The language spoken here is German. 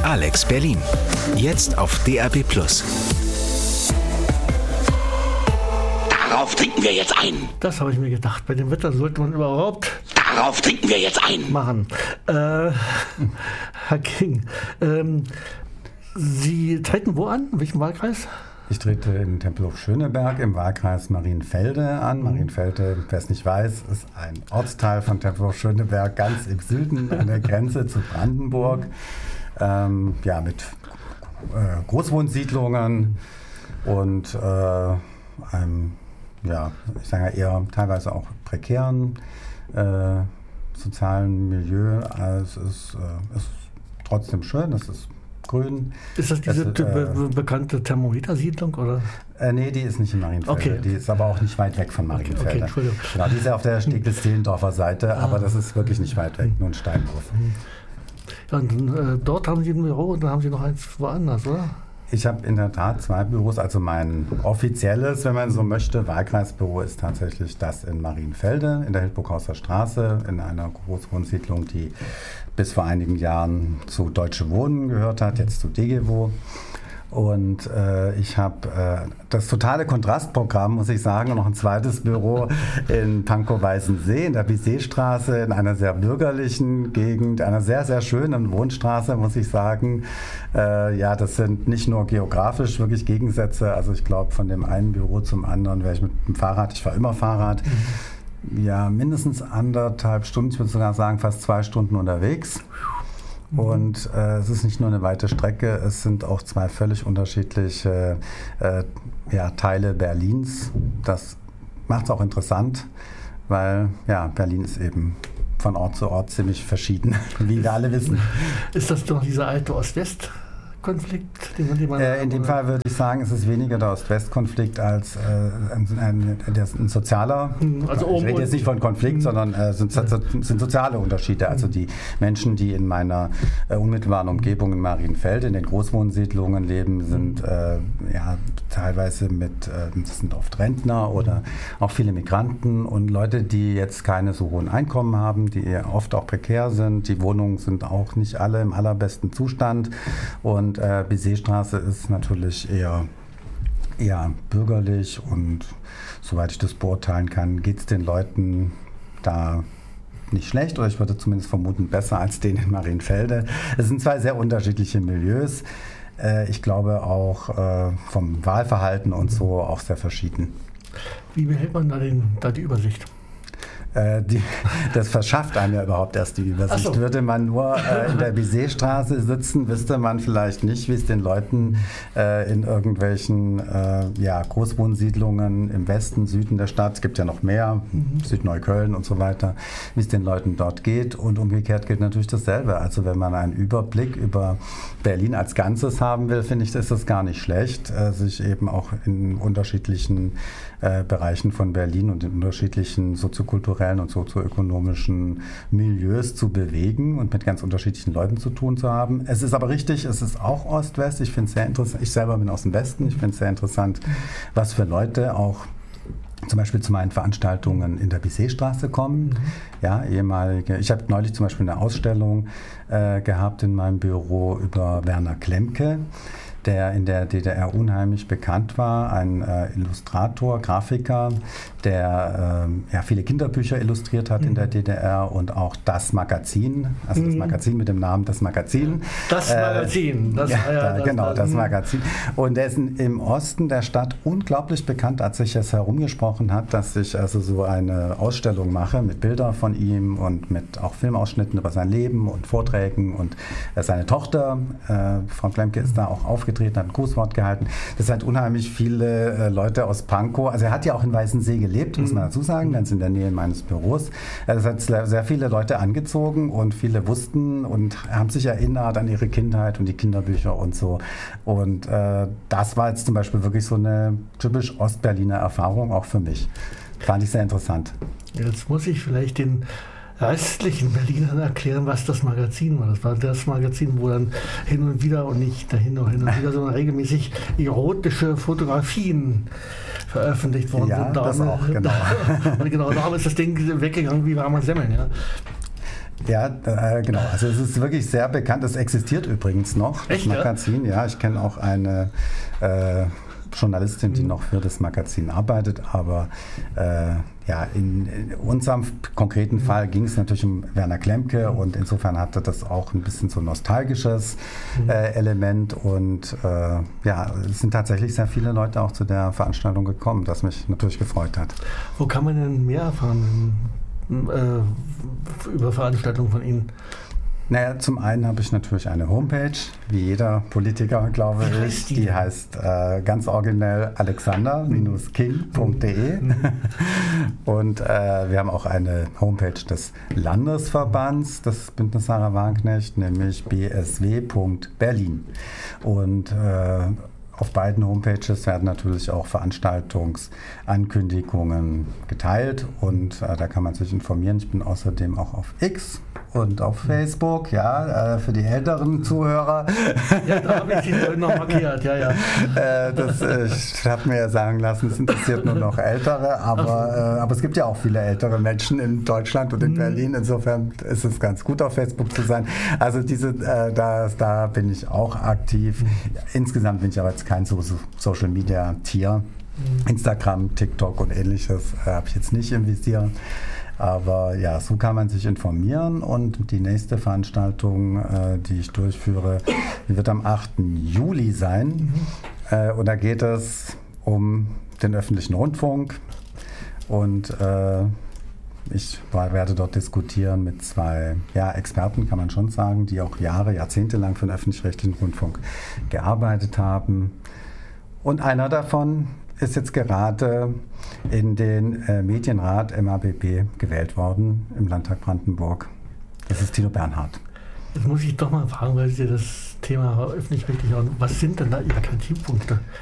Alex Berlin. Jetzt auf DAB+. Darauf trinken wir jetzt ein. Das habe ich mir gedacht. Bei dem Wetter sollte man überhaupt Darauf trinken wir jetzt ein. machen. Herr King, Sie treten wo an? In welchem Wahlkreis? Ich trete in Tempelhof-Schöneberg im Wahlkreis Marienfelde an. Marienfelde, wer es nicht weiß, ist ein Ortsteil von Tempelhof-Schöneberg, ganz im Süden an der Grenze zu Brandenburg. Mit Großwohnsiedlungen und einem, ich sage eher teilweise auch prekären sozialen Milieu. Also es ist trotzdem schön, es ist grün. Ist das diese bekannte Thermometersiedlung, oder? Nee, die ist nicht in Marienfelde. Okay. Die ist aber auch nicht weit weg von Marienfelde. Okay, Entschuldigung. Genau, die ist ja auf der Steglitz-Zehlendorfer Seite, aber das ist wirklich nicht weit weg, nur ein Steinwurf. Ja, und, dort haben Sie ein Büro und dann haben Sie noch eins woanders, oder? Ich habe in der Tat 2 Büros, also mein offizielles, wenn man so möchte, Wahlkreisbüro ist tatsächlich das in Marienfelde, in der Hildburghauser Straße, in einer Großwohnsiedlung, die bis vor einigen Jahren zu Deutsche Wohnen gehört hat, jetzt zu DGWO. Und ich habe das totale Kontrastprogramm, muss ich sagen, noch ein zweites Büro in Pankow-Weißensee, in der Bizet-Straße, in einer sehr bürgerlichen Gegend, einer sehr, sehr schönen Wohnstraße, muss ich sagen. Das sind nicht nur geografisch wirklich Gegensätze. Also ich glaube, von dem einen Büro zum anderen wäre ich mit dem Fahrrad, ich fahre immer Fahrrad, mindestens 1,5 Stunden, ich würde sogar sagen fast 2 Stunden unterwegs. Und es ist nicht nur eine weite Strecke, es sind auch 2 völlig unterschiedliche Teile Berlins. Das macht es auch interessant, weil Berlin ist eben von Ort zu Ort ziemlich verschieden, wie wir alle wissen. Ist das doch dieser alte Ost-West-Konflikt? In dem Fall würde ich sagen, es ist weniger der Ost-West-Konflikt als ein sozialer, ich rede jetzt nicht von Konflikt, sondern sind soziale Unterschiede. Also die Menschen, die in meiner unmittelbaren Umgebung in Marienfelde, in den Großwohnsiedlungen leben, sind teilweise das sind oft Rentner oder auch viele Migranten und Leute, die jetzt keine so hohen Einkommen haben, die oft auch prekär sind. Die Wohnungen sind auch nicht alle im allerbesten Zustand und Bizet-Straße ist natürlich eher bürgerlich und soweit ich das beurteilen kann, geht es den Leuten da nicht schlecht, oder ich würde zumindest vermuten, besser als denen in Marienfelde. Es sind 2 sehr unterschiedliche Milieus. Ich glaube auch vom Wahlverhalten und so auch sehr verschieden. Wie behält man da die Übersicht? Das verschafft einem ja überhaupt erst die Übersicht. Ach so. Würde man nur in der Bizet-Straße sitzen, wüsste man vielleicht nicht, wie es den Leuten in irgendwelchen Großwohnsiedlungen im Westen, Süden der Stadt, es gibt ja noch mehr, Südneukölln und so weiter, wie es den Leuten dort geht. Und umgekehrt gilt natürlich dasselbe. Also wenn man einen Überblick über Berlin als Ganzes haben will, finde ich, ist das gar nicht schlecht, sich eben auch in unterschiedlichen Bereichen von Berlin und in unterschiedlichen soziokulturellen und sozioökonomischen Milieus zu bewegen und mit ganz unterschiedlichen Leuten zu tun zu haben. Es ist aber richtig, es ist auch Ost-West. Ich finde es sehr interessant. Ich selber bin aus dem Westen. Ich finde es sehr interessant, was für Leute auch zum Beispiel zu meinen Veranstaltungen in der Bizet-Straße kommen. Ich habe neulich zum Beispiel eine Ausstellung gehabt in meinem Büro über Werner Klemke, der in der DDR unheimlich bekannt war, ein Illustrator, Grafiker, der viele Kinderbücher illustriert hat in der DDR und auch Das Magazin, also das Magazin mit dem Namen Das Magazin. Das Magazin. Das Magazin. Und der ist im Osten der Stadt unglaublich bekannt, als sich es herumgesprochen hat, dass ich also so eine Ausstellung mache mit Bildern von ihm und mit auch Filmausschnitten über sein Leben und Vorträgen und seine Tochter, Frau Klemke, ist da auch aufgetreten, hat ein Grußwort gehalten. Das hat unheimlich viele Leute aus Pankow, also er hat ja auch in Weißensee gelebt, muss man dazu sagen, ganz in der Nähe meines Büros. Das hat sehr viele Leute angezogen und viele wussten und haben sich erinnert an ihre Kindheit und die Kinderbücher und so. Und das war jetzt zum Beispiel wirklich so eine typisch Ostberliner Erfahrung, auch für mich. Fand ich sehr interessant. Jetzt muss ich vielleicht den restlichen Berlinern erklären, was das Magazin war. Das war das Magazin, wo dann hin und wieder und nicht dahin und hin und wieder, sondern regelmäßig erotische Fotografien veröffentlicht worden sind. Das auch, genau. Und genau, darum ist das Ding weggegangen wie warme Semmeln. Ja. Ja, genau. Also es ist wirklich sehr bekannt. Es existiert übrigens noch, das Echt, Magazin. Ja, ich kenne auch eine Journalistin, die noch für das Magazin arbeitet. Aber in unserem konkreten Fall ging es natürlich um Werner Klemke und insofern hatte das auch ein bisschen so ein nostalgisches Element. Und es sind tatsächlich sehr viele Leute auch zu der Veranstaltung gekommen, das mich natürlich gefreut hat. Wo kann man denn mehr erfahren über Veranstaltungen von Ihnen? Naja, zum einen habe ich natürlich eine Homepage, wie jeder Politiker, glaube ich. Die heißt ganz originell alexander-king.de. Und wir haben auch eine Homepage des Landesverbands des Bündnis Sarah Wagenknecht, nämlich bsw.berlin. Und auf beiden Homepages werden natürlich auch Veranstaltungsankündigungen geteilt und da kann man sich informieren. Ich bin außerdem auch auf X und auf Facebook, für die älteren Zuhörer. Ja, da habe ich Sie noch markiert, ja. Ich habe mir ja sagen lassen, es interessiert nur noch Ältere, aber es gibt ja auch viele ältere Menschen in Deutschland und in Berlin. Insofern ist es ganz gut, auf Facebook zu sein. Also da bin ich auch aktiv. Insgesamt bin ich aber jetzt kein Social-Media-Tier. Instagram, TikTok und ähnliches habe ich jetzt nicht im Visier. Aber ja, so kann man sich informieren und die nächste Veranstaltung, die ich durchführe, die wird am 8. Juli sein. Und da geht es um den öffentlichen Rundfunk und ich werde dort diskutieren mit zwei Experten, kann man schon sagen, die auch Jahrzehnte lang für den öffentlich-rechtlichen Rundfunk gearbeitet haben. Und einer davon ist jetzt gerade in den Medienrat MABB gewählt worden im Landtag Brandenburg. Das ist Thilo Bernhard. Jetzt muss ich doch mal fragen, weil Sie das Thema öffentlich-rechtlich haben. Was sind denn da Ihre Kritikpunkte?